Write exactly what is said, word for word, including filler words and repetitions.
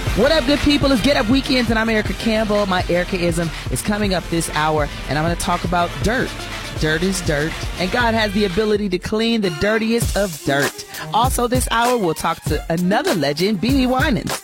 What up, good people? It's Get Up Weekends, and I'm Erica Campbell. My Ericaism is coming up this hour, and I'm going to talk about dirt. Dirt is dirt, and God has the ability to clean the dirtiest of dirt. Also, this hour, we'll talk to another legend, BeBe Winans.